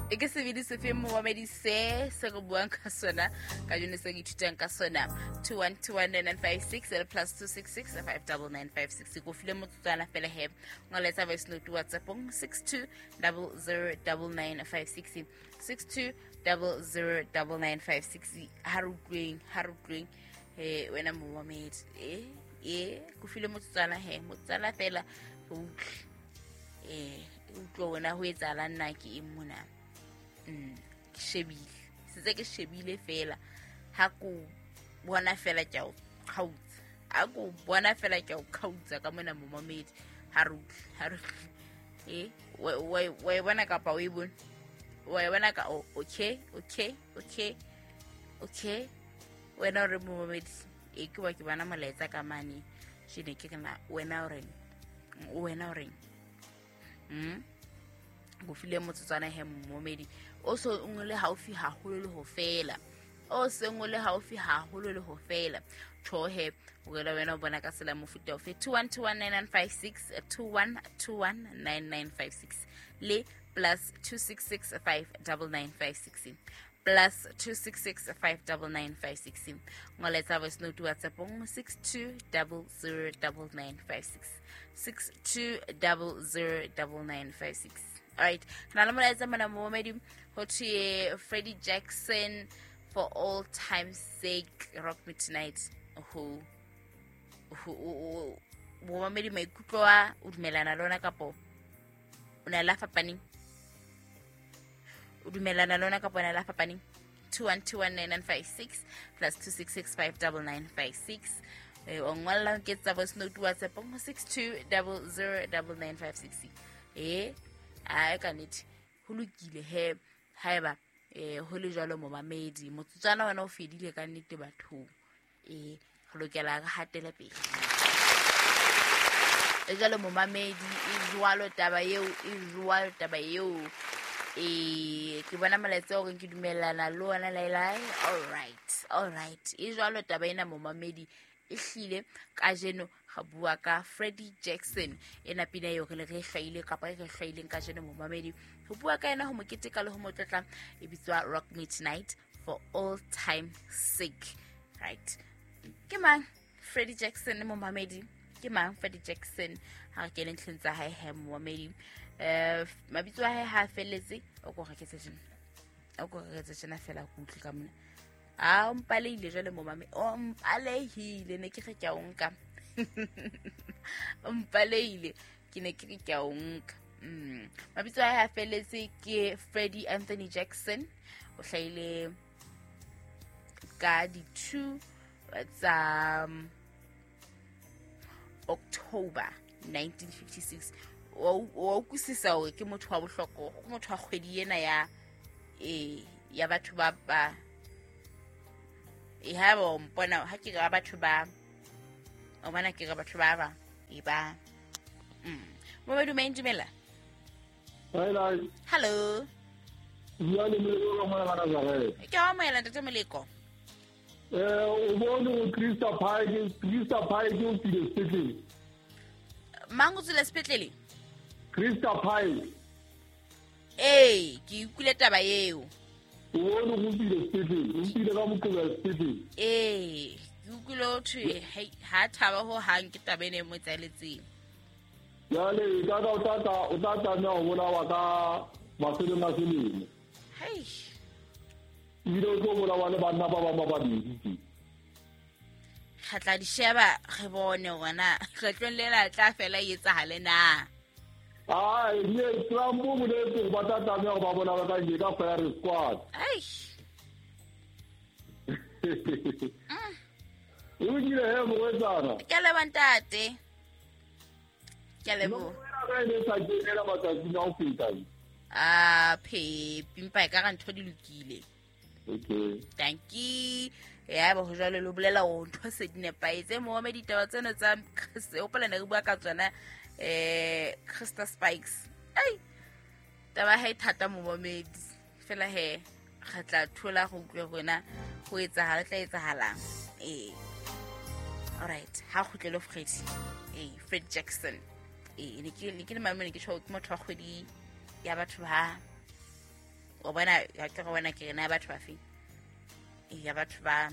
e ke se bidi se fe moamedi se go buang ka sona ka jone se ke ithutang ka sona 2121956 +266 59956 go file motsotsana fela he ngoletsa voice note WhatsApp 62009956 62009956 harutlweng wena moamedi go file motsotsana he motsana fela go utlo wena ho etsala nna ke imona shebile se ke shebile fela ha ko bona fela tjao khautsa a ko bona fela tjao khautsa ka mona momamedi haru we bona ka pa we bon we bona ka okay wena re momamedi ke wa ke bana molaetsa ka mane shine ke kana wena o reng go file motsotsana he momedi o so ngole haufi haholo le ho fela o se ngole haufi haholo le ho fela thohe o gela wena o bona ka sela mofuta o fe 2121956 2121956 le +266599956 +266599956 ngoletsa voice note WhatsApp 62009956 62009956. All right, now I'm going to momedi hothi Freddie Jackson for all time's sake rock me tonight who momedi maikutlo a udumelana lona kapo una la fapani udumelana lona kapo una la fapani 2121956 +266599956 ongwala ke tsa voice note WhatsApp 62009956 a ka nete ho lokile he haeba ho le jalo momamedi motsotsana wena o fedile ka nnete batho go lokela ka hatela pele e jalo momamedi e jwalo taba yeo ke bona malaetse o ke dumelana le wena lailai all right e jwalo taba ena momamedi e hlile ka jeno ga bua ka Freddie Jackson ena pina yo le re hlaile kapa re hlaileng ka jeno momamedi go bua ka ena ho moketeka le ho motlotla e bitswa Rock Me Tonight for all time sake, right? Ke mang Freddie Jackson momamedi? Ke mang Freddie Jackson ha ke le ntshentsa ha he momamedi mabitso a ha feletse o go reketse jena fela go utlwe ka mona a mpaleile jale momame o mpalehile ne ke ge ke a onka mpaleile ke ne ke ke a onka mabitso a ha feletse ke Freddie Anthony Jackson o hlaile ka di 2 tsa October 1956 o kusisa hore ke motho wa bohloko go motho wa kgwedi ena ya batho ba ha ba mpona ha ke ga batho ba o bona ke ga batho ba ba mo ba dumela hello ya le mo mo na ga ke a mo ela ntate Moleko o bona Christa Pike o tile sepetlele mango tsile sepetlele Christa Pike ke ikule taba eo o bona go tile sepetlele ka mokgwa sepetlele ke ikule o thwe ha thaba ho hang ke taba ene mo tsaletseng ya le ka o tata na o bona wa ka maselo na selemo ile go bona wa le bana ba babedi khatla di sheba re bone gona re tlonlela tla fela etsa hale na ye Trump mo le go batata me ba bona ba ka nge ka fire squad o dire he mo wetsana ke le bantate ke le bo ra ne sa ke la matsatsi na o feta pimpa e ka ga ntho di lokile okay thank you ya ba ho jalo le bolela o ntho se di nepaetse mo me ditaba tseno tsa se o pela ne re bua ka tsona Crystal Spikes taba ha ithata mo momedi fela he khatla thola go utlwe gona go etsa ha tla etsa halang all right ha go tlelo Freddie Fred Jackson ne ke mamane ke tsho ke motho wa kgwedi ya batho ba o bona ga ke go bona ke rena batho ba fe ya batho ba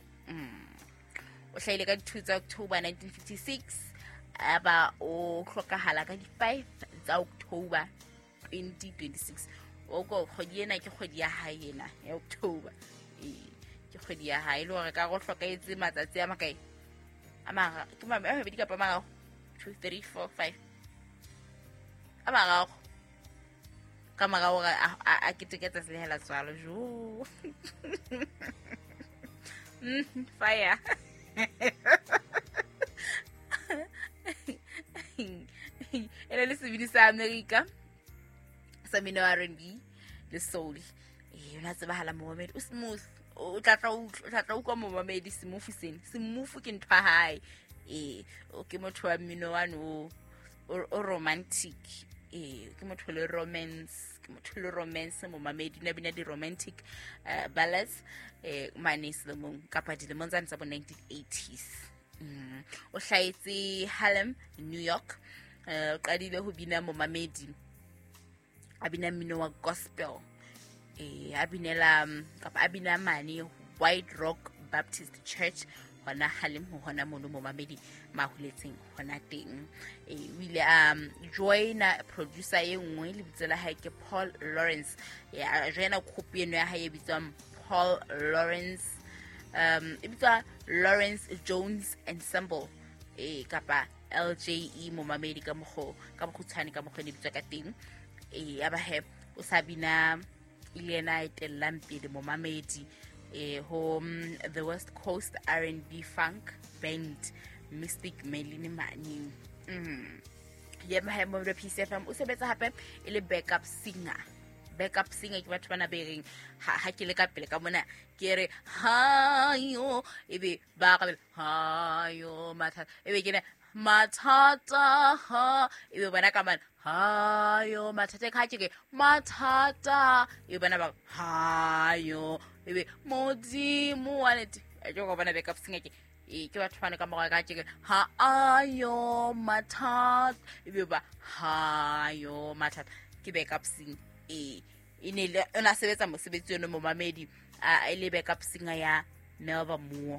o hlaile ka 2 October 1956 aba o hlokahala ka di 5 tsa October 2026 o go kgodiena ke kgodi ya hae ena ya October ke kgodi ya hae le gore ka go hlokaetse matsatsi a makae amaga ke mama a bedi ka pa maga 2 3 4 5 amaga ka maga o a keteketsa se hela tswalo jo fire ele le sebini sa America sa mino R&B le soul yona tsebahala Mohammed o smooth o tlatla utlwa Mohammed smooth sene smooth ke ntwa hae o ke motho wa mino wano o romantic ke motho le romance Mohammed na bina di romantic ballads manis le mong kapa di le mong tsa bo 1980s o hlaetse Harlem New York qadile ho bina Mohammed a bina mmino wa gospel a binela kapa a bina mane White Rock Baptist Church hona Harlem ho hona mono Mohammed mahuletseng hona teng o ile joina producer e nngwe le bitsela hae ke Paul Lawrence ya joina copy eno ya hae bitswa Paul Lawrence e bitswa Lawrence Jones Ensemble kapa LJE Mohammed ka bokgutshwane ka mokgwa ne bitswa ka teng aba he o sabina ilena etelang pele Mohammed ho the West Coast R&B funk band Mystic Melanie Mani ya mahemo le PCFM o sebetsa hape ile backup singer ke batho bana be reng ha ke le ka pele ka mona ke re hayo ebe ba ka hayo mathata ebe ke ne mathata ha ebe bana ka man hayo mathata ka ke mathata ebe bana ba hayo ebe modimo waleti a go bana backup singer ke batho bana ka moga ka ke ha ayo mathata ebe ba hayo mathata ke backup singer inele ona sebetsa mosebetsi yone Mohammed a ile backup singer ya Melba Moore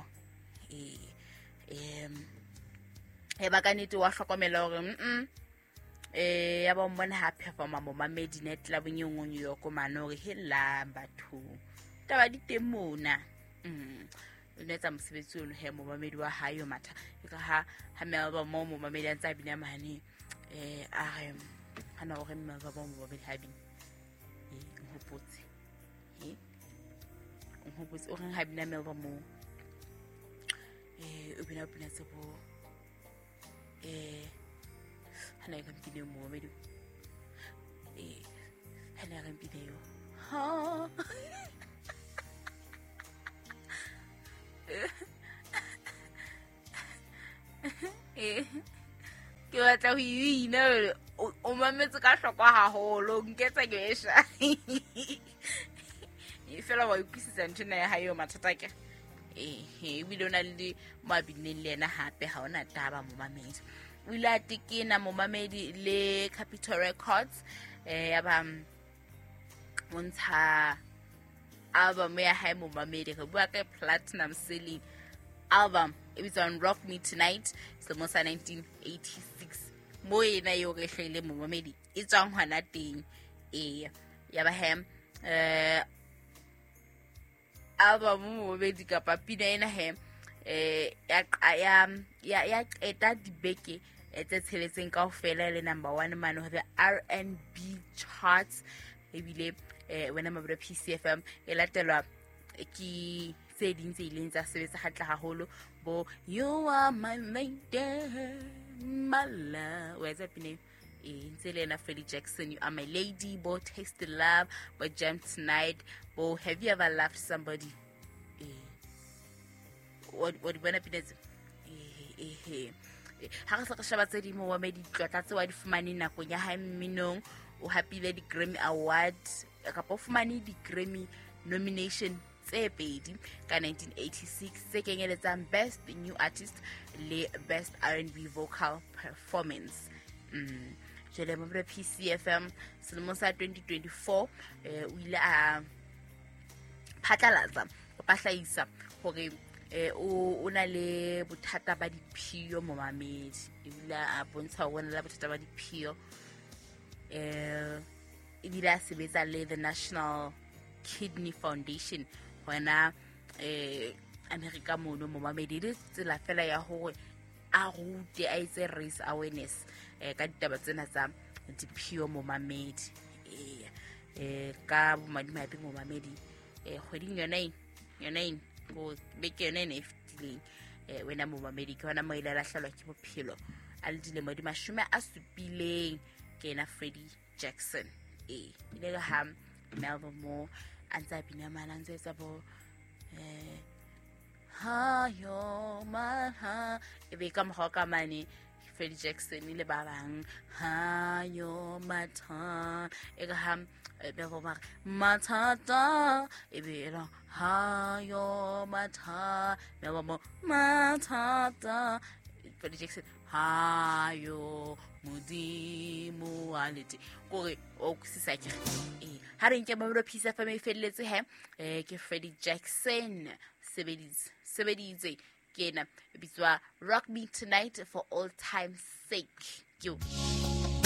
ba ka nete wa hlokomela hore ya ba mmona ha performa Mohammed net la bonyongo New York mano re hela batho taba di temona o netsa mosebetsi yone he Mohammed wa hayo matha ka ha Melba Moore Mohammed a ntsa bina mane a re hana hore Melba Moore Mohammed ha bina ngopotse o reng ha bina Melba Moore o bina tsebo hana ka mpile Mohammed hana ka mpile yo ha ke batla ho ina o mametse ka hlokwa haholo nketsa gesha fela wa ikwisisa ntona ya hayo mathata ke bile ona le mabineng le ena hape ha ona taba Mohammed o ile a tekena Mohammed le Capitol Records yaba montsha album ya hae Mohammed re bua ka platinum selling album e bitswa Rock Me Tonight selemo sa 1986 mo ena yo re hlele Mohammed e tswang hwana teng yaba album Mohammed ka papina ena ya qeta dibeke tse tsheletseng kaofela le number 1 man of the R&B charts ebile wena mabra PCFM e latelwa ke tse ding tse ileng tsa sebetsa hatla haholo bo You Are My Lady my love where's that name ntse le na Freddie Jackson You Are My Lady bo Taste the Love bo Jam Tonight bo Have You Ever Loved Somebody what bona pinetse ha re sa shaba tse di mo wa me di tlotla tse wa di fumane nako ya ha mminong o hapile di Grammy Awards ka po fumane di Grammy nomination tse pedi ka 1986 tse kenyeletsang Best New Artist le Best R&B Vocal Performance jele Mamelodi PCFM selemong sa 2024 o ile a phatlalatsa o pahlaisa hore o na le bothata ba diphio mo mamedi ebile a bontsha hore o na le bothata ba diphio ebile a sebetsa le the National Kidney Foundation hona America mono mo mamedi le tsela fela ya hore a rute a itse raise awareness ka ditaba tsena tsa diphio mo mamedi ka bomadimabe mo mamedi kgweding yona go beke yona e fetileng wena mo mamedi ke hona mo ile la hlalwa ke bophelo a le dilemo di 70 ke na Freddie Jackson ile ga ham Melvin Moore antsa bina manantse tsa bo ha yo ma ha ebe ka mo ka mane Freddie Jackson ile ba bang ha yo matha ega ham bego ba matata ebe ra ha yo matha bego mo matata Freddie Jackson ha yo modimo alete gore o kusisa ke ha re nke Mamelodi PCFM e felletse ke Freddie Jackson sebeditse kena bitswa Rock Me Tonight for All Time's Sake.